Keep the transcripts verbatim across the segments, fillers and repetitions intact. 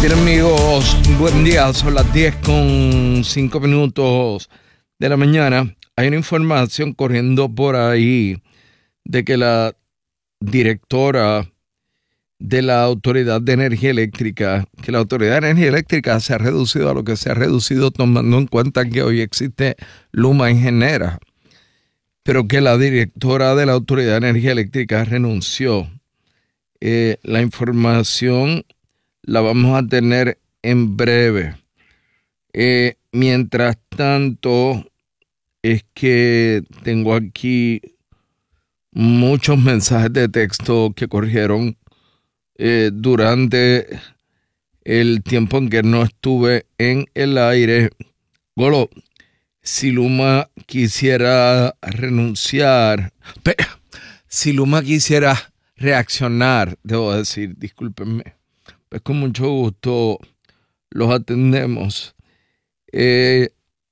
Bien, amigos, buen día. Son las diez con cinco minutos de la mañana. Hay una información corriendo por ahí de que la directora de la Autoridad de Energía Eléctrica, que la Autoridad de Energía Eléctrica se ha reducido a lo que se ha reducido tomando en cuenta que hoy existe Luma y Genera, pero que la directora de la Autoridad de Energía Eléctrica renunció. Eh, la información la vamos a tener en breve. Eh, mientras tanto, es que tengo aquí muchos mensajes de texto que corrieron eh, durante el tiempo en que no estuve en el aire. Golo, si Luma quisiera renunciar, pe, si Luma quisiera reaccionar, debo decir, discúlpenme, pues con mucho gusto los atendemos. Eh,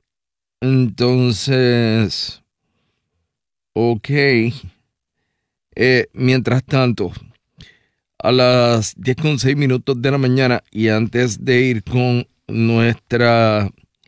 entonces, ok. Eh, mientras tanto, a las diez con seis minutos de la mañana y antes de ir con nuestra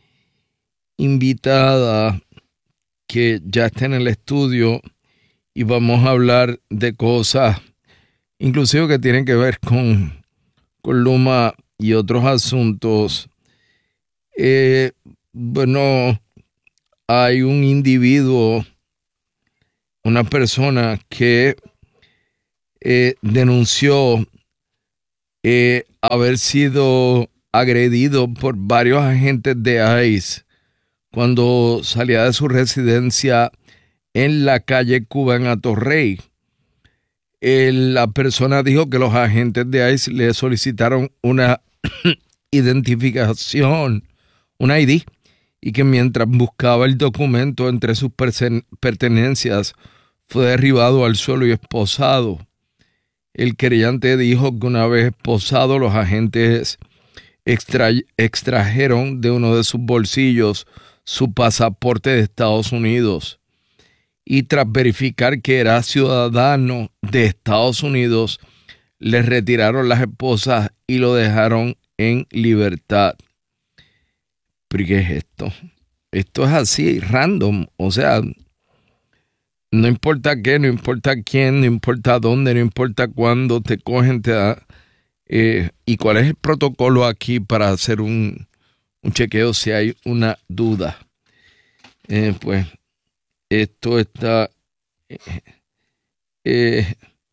invitada que ya está en el estudio y vamos a hablar de cosas, inclusive que tienen que ver con, con Luma y otros asuntos. Eh, bueno, hay un individuo, una persona que eh, denunció eh, haber sido agredido por varios agentes de ICE cuando salía de su residencia en la calle Cuba en Atorrey. Eh, la persona dijo que los agentes de ICE le solicitaron una identificación, una I D, y que mientras buscaba el documento entre sus pertenencias fue derribado al suelo y esposado. El querellante dijo que una vez esposado, los agentes extra, extrajeron de uno de sus bolsillos su pasaporte de Estados Unidos y tras verificar que era ciudadano de Estados Unidos, le retiraron las esposas y lo dejaron en libertad. ¿Pero qué es esto? Esto es así, random, o sea, no importa qué, no importa quién, no importa dónde, no importa cuándo te cogen, te da... Eh, ¿Y cuál es el protocolo aquí para hacer un, un chequeo si hay una duda? Eh, pues esto está... Eh, eh,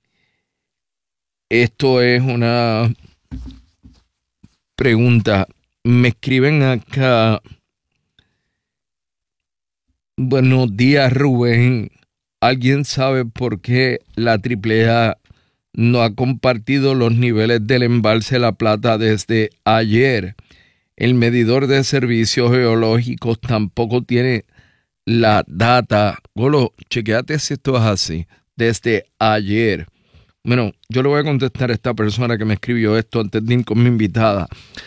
esto es una pregunta. Me escriben acá... Buenos días, Rubén. ¿Alguien sabe por qué la triple A no ha compartido los niveles del embalse La Plata desde ayer? El medidor de servicios geológicos tampoco tiene la data. Golo, chequéate si esto es así. Desde ayer. Bueno, yo le voy a contestar a esta persona que me escribió esto antes de ir con mi invitada.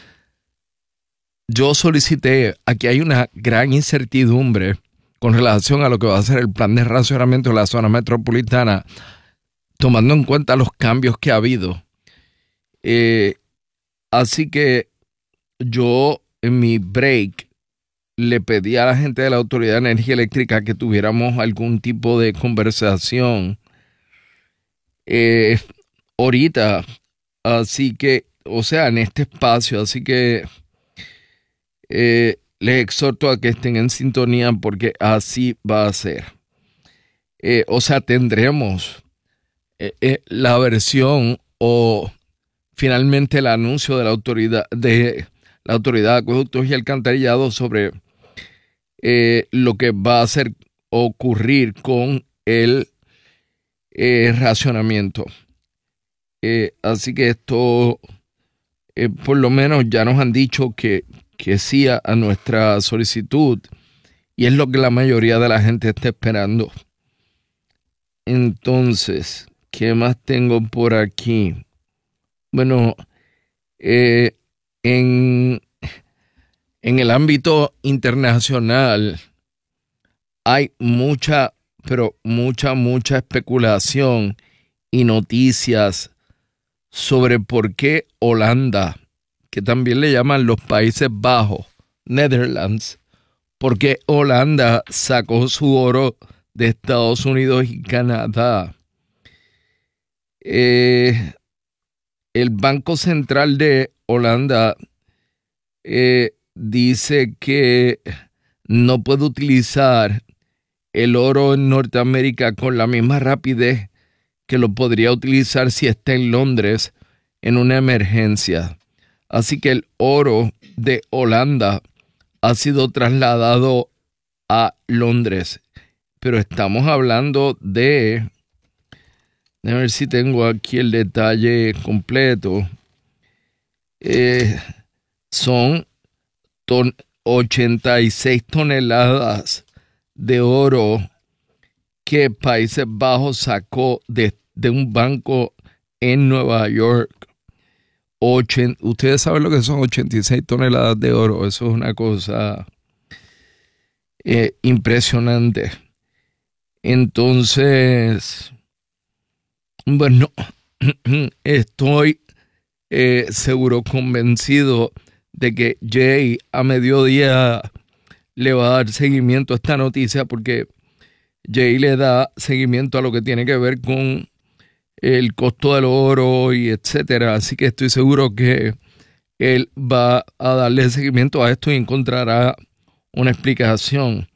Yo solicité, aquí hay una gran incertidumbre con relación a lo que va a ser el plan de racionamiento de la zona metropolitana, tomando en cuenta los cambios que ha habido. Eh, así que yo en mi break le pedí a la gente de la Autoridad de Energía Eléctrica que tuviéramos algún tipo de conversación eh, ahorita. Así que, o sea, en este espacio, así que eh, les exhorto a que estén en sintonía porque así va a ser. Eh, o sea, tendremos eh, eh, la versión o finalmente el anuncio de la autoridad de la autoridad de acueductos y alcantarillado sobre eh, lo que va a hacer ocurrir con el eh, racionamiento. Eh, así que esto, eh, por lo menos ya nos han dicho que que sí a, a nuestra solicitud y es lo que la mayoría de la gente está esperando. Entonces, ¿qué más tengo por aquí? Bueno, eh, en, en el ámbito internacional hay mucha, pero mucha, mucha especulación y noticias sobre por qué Holanda, que también le llaman los Países Bajos, Netherlands, porque Holanda sacó su oro de Estados Unidos y Canadá. Eh, el Banco Central de Holanda eh, dice que no puede utilizar el oro en Norteamérica con la misma rapidez que lo podría utilizar si está en Londres en una emergencia. Así que el oro de Holanda ha sido trasladado a Londres. Pero estamos hablando de... A ver si tengo aquí el detalle completo. Eh, son ton, ochenta y seis toneladas de oro que Países Bajos sacó de, de un banco en Nueva York. Ochen, ustedes saben lo que son ochenta y seis toneladas de oro. Eso es una cosa eh, impresionante. Entonces, bueno, estoy eh, seguro, convencido de que Jay a mediodía le va a dar seguimiento a esta noticia, porque Jay le da seguimiento a lo que tiene que ver con el costo del oro y etcétera. Así que estoy seguro que él va a darle seguimiento a esto y encontrará una explicación.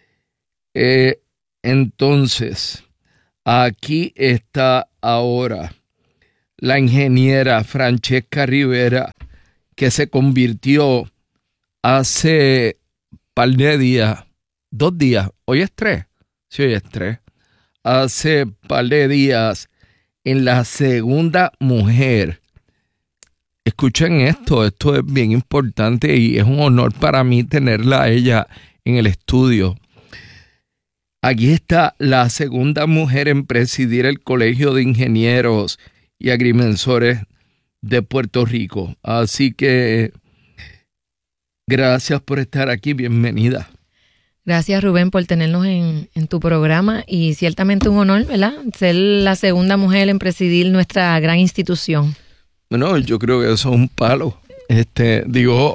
Eh, entonces, aquí está ahora la ingeniera Francesca Rivera, que se convirtió hace par de días, dos días, hoy es tres, sí, hoy es tres, hace par de días en la segunda mujer. Escuchen esto, esto es bien importante y es un honor para mí tenerla a ella en el estudio. Aquí está la segunda mujer en presidir el Colegio de Ingenieros y Agrimensores de Puerto Rico. Así que gracias por estar aquí, bienvenida. Gracias, Rubén, por tenernos en, en tu programa, y ciertamente un honor, ¿verdad?, ser la segunda mujer en presidir nuestra gran institución. Bueno, yo creo que eso es un palo. Este, digo,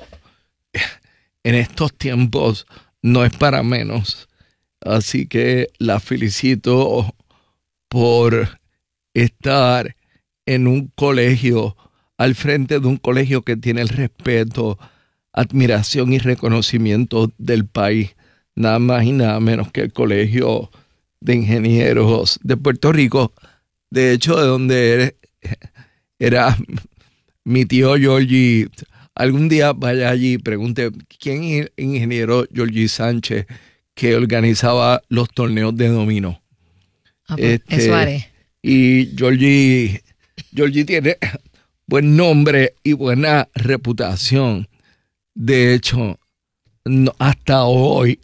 en estos tiempos no es para menos. Así que la felicito por estar en un colegio, al frente de un colegio que tiene el respeto, admiración y reconocimiento del país. Nada más y nada menos que el Colegio de Ingenieros de Puerto Rico. De hecho, de donde era mi tío Georgie. Algún día vaya allí y pregunte quién es el ingeniero Georgie Sánchez que organizaba los torneos de dominó. Ah, pues, este, eso haré. Y Georgie, Georgie tiene buen nombre y buena reputación. De hecho, no, hasta hoy,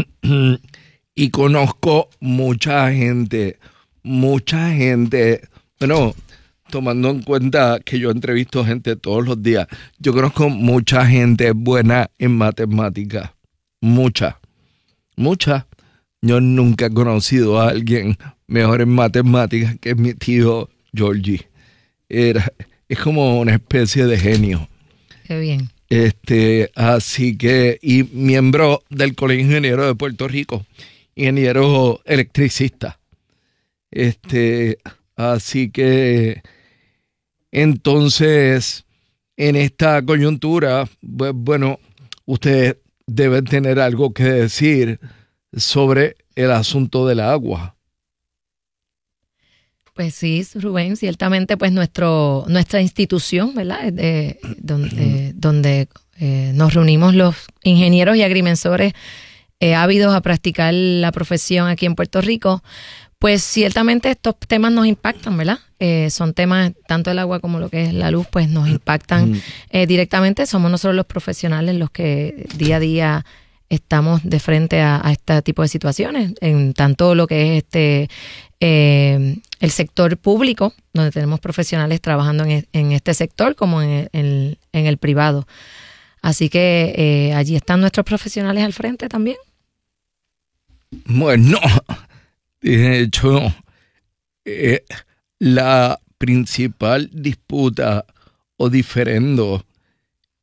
y conozco mucha gente, mucha gente, bueno, tomando en cuenta que yo entrevisto gente todos los días, yo conozco mucha gente buena en matemáticas, mucha, mucha. Yo nunca he conocido a alguien mejor en matemáticas que mi tío Georgie. Era, es como una especie de genio. Qué bien. Este, así que, y miembro del Colegio de Ingenieros de Puerto Rico, ingeniero electricista. Este, así que, entonces, en esta coyuntura, pues, bueno, ustedes deben tener algo que decir sobre el asunto del agua. Pues sí, Rubén, ciertamente pues nuestro nuestra institución, ¿verdad?, eh, donde, eh, donde eh, nos reunimos los ingenieros y agrimensores eh, ávidos a practicar la profesión aquí en Puerto Rico, pues ciertamente estos temas nos impactan, ¿verdad? Eh, son temas, tanto el agua como lo que es la luz, pues nos impactan eh, directamente. Somos nosotros los profesionales los que día a día estamos de frente a, a este tipo de situaciones, en tanto lo que es este eh, el sector público, donde tenemos profesionales trabajando en, en este sector, como en el, en, en el privado. Así que eh, allí están nuestros profesionales al frente también. Bueno, de hecho, eh, la principal disputa o diferendo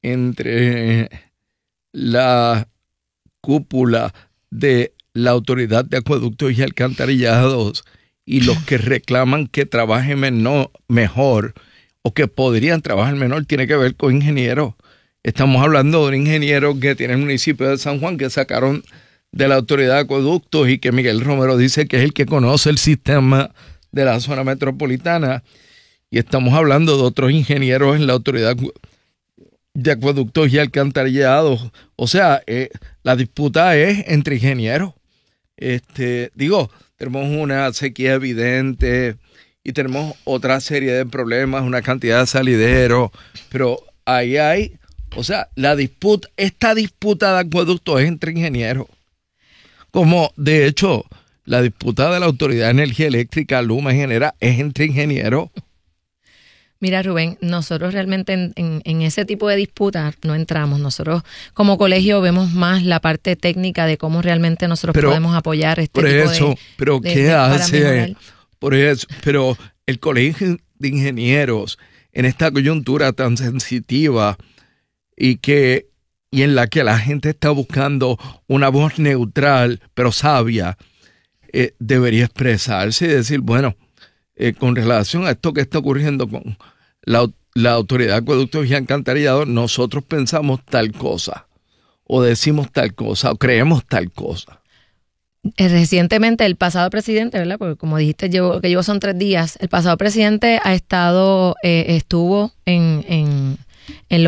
entre la cúpula de la Autoridad de Acueductos y Alcantarillados y los que reclaman que trabajen menor, mejor o que podrían trabajar menor tiene que ver con ingenieros. Estamos hablando de un ingeniero que tiene el municipio de San Juan que sacaron de la Autoridad de Acueductos y que Miguel Romero dice que es el que conoce el sistema de la zona metropolitana. Y estamos hablando de otros ingenieros en la Autoridad de Acueductos y Alcantarillados. O sea, eh, la disputa es entre ingenieros. Este, digo, tenemos una sequía evidente y tenemos otra serie de problemas, una cantidad de salideros, pero ahí hay, o sea, la disputa, esta disputa de acueductos es entre ingenieros. Como, de hecho, la disputa de la Autoridad de Energía Eléctrica, Luma en general, es entre ingenieros. Mira, Rubén, nosotros realmente en, en, en ese tipo de disputas no entramos. Nosotros como colegio vemos más la parte técnica de cómo realmente nosotros pero, podemos apoyar este por tipo eso, de... Pero de, ¿qué de, hace? Por eso, pero el colegio de ingenieros en esta coyuntura tan sensitiva y que y en la que la gente está buscando una voz neutral pero sabia, eh, debería expresarse y decir, bueno, Eh, con relación a esto que está ocurriendo con la, la Autoridad de Acueductos y Alcantarillados, nosotros pensamos tal cosa, o decimos tal cosa, o creemos tal cosa. Recientemente, el pasado presidente, ¿verdad? Porque como dijiste, llevo, que llevo son tres días, el pasado presidente ha estado, eh, estuvo en, en, en